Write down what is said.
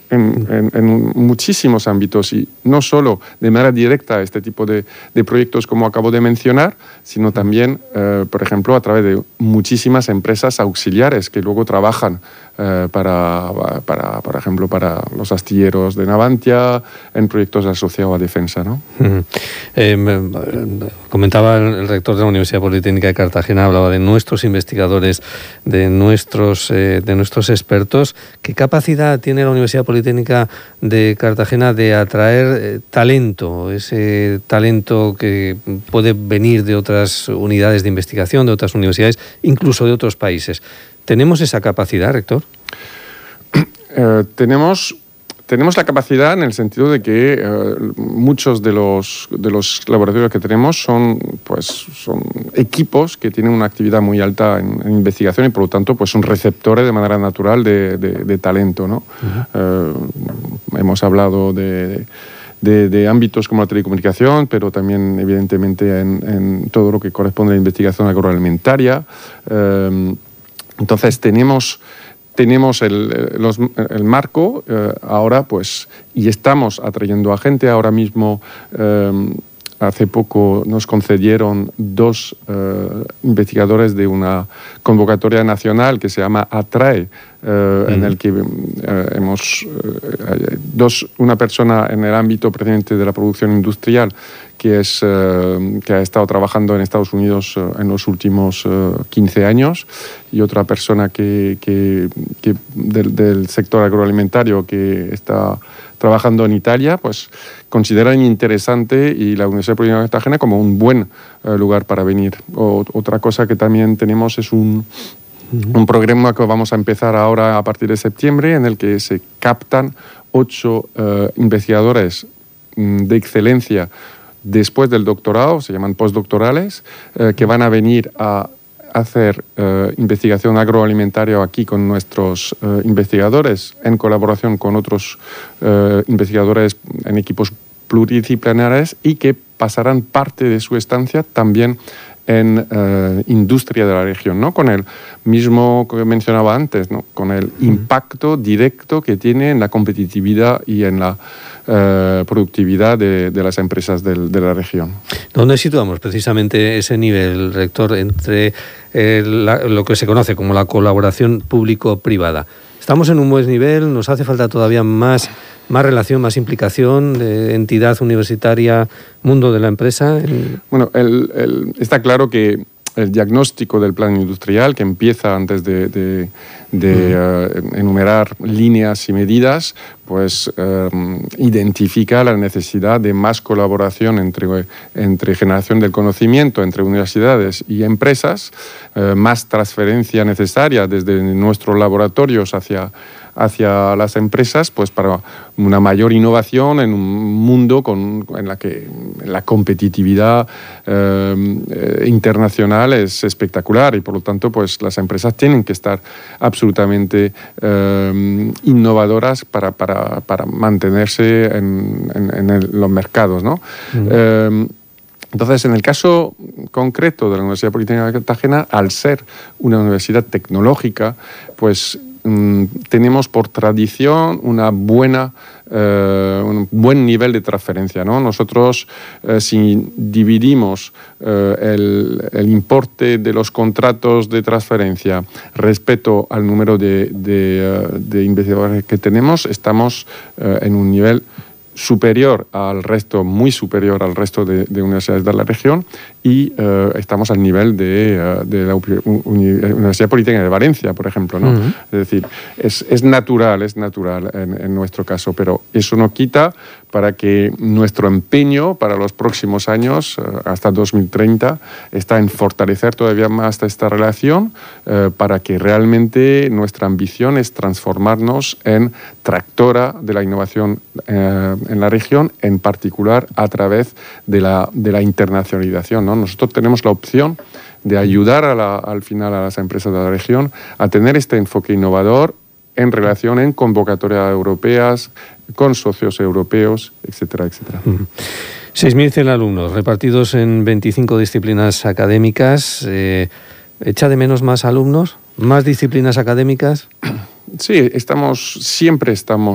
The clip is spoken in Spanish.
en muchísimos ámbitos, y no solo de manera directa este tipo de proyectos como acabo de mencionar, sino también, por ejemplo, a través de muchísimas empresas auxiliares que luego trabajan por ejemplo, para los astilleros de Navantia, en proyectos asociados a defensa, ¿no? Comentaba el rector de la Universidad Politécnica de Cartagena, hablaba de nuestros investigadores, de nuestros expertos. ¿Qué capacidad tiene la Universidad Politécnica de Cartagena de atraer talento, ese talento que puede venir de otras unidades de investigación, de otras universidades, incluso de otros países? ¿Tenemos esa capacidad, rector? Tenemos la capacidad en el sentido de que muchos de los laboratorios que tenemos son equipos que tienen una actividad muy alta en investigación y por lo tanto pues son receptores de manera natural de talento, ¿no? Hemos hablado de ámbitos como la telecomunicación, pero también evidentemente en todo lo que corresponde a la investigación agroalimentaria. Entonces tenemos el marco ahora, pues, y estamos atrayendo a gente. Ahora mismo, hace poco nos concedieron 2 investigadores de una convocatoria nacional que se llama ATRAE, en el que una persona en el ámbito precisamente de la producción industrial que ha estado trabajando en Estados Unidos en los últimos 15 años y otra persona que del sector agroalimentario que está trabajando en Italia, pues consideran interesante y la Universidad Politécnica de Cartagena como un buen lugar para venir. Otra cosa que también tenemos es un programa que vamos a empezar ahora a partir de septiembre, en el que se captan 8 investigadores de excelencia después del doctorado, se llaman postdoctorales, que van a venir a hacer investigación agroalimentaria aquí con nuestros investigadores, en colaboración con otros investigadores en equipos pluridisciplinares, y que pasarán parte de su estancia también en industria de la región, ¿no? Con el mismo que mencionaba antes, ¿no? Con el impacto directo que tiene en la competitividad y en la productividad de las empresas de la región. ¿Dónde situamos precisamente ese nivel, rector, entre lo que se conoce como la colaboración público-privada? ¿Estamos en un buen nivel? ¿Nos hace falta todavía más relación, más implicación de entidad universitaria, mundo de la empresa? Bueno, está claro que el diagnóstico del plan industrial, que empieza antes de enumerar líneas y medidas, pues identifica la necesidad de más colaboración entre generación del conocimiento, entre universidades y empresas, más transferencia necesaria desde nuestros laboratorios hacia las empresas, pues para una mayor innovación en un mundo en la competitividad internacional es espectacular, y por lo tanto pues las empresas tienen que estar absolutamente innovadoras para mantenerse en los mercados, ¿no? Entonces, en el caso concreto de la Universidad Politécnica de Cartagena, al ser una universidad tecnológica, pues tenemos por tradición un buen nivel de transferencia, ¿no? Nosotros, si dividimos el importe de los contratos de transferencia respecto al número de investigadores que tenemos, estamos en un nivel superior al resto, muy superior al resto de universidades de la región, y estamos al nivel de la Universidad Politécnica de Valencia, por ejemplo, ¿no? Es decir, es natural en nuestro caso, pero eso no quita para que nuestro empeño para los próximos años, hasta 2030, está en fortalecer todavía más esta relación, para que realmente nuestra ambición es transformarnos en tractora de la innovación en la región, en particular a través de la internacionalización, ¿no? Nosotros tenemos la opción de ayudar al final a las empresas de la región a tener este enfoque innovador en relación en convocatorias europeas, con socios europeos, etcétera, etcétera. 6.100 alumnos repartidos en 25 disciplinas académicas. ¿Echa de menos más alumnos? ¿Más disciplinas académicas? Sí, siempre estamos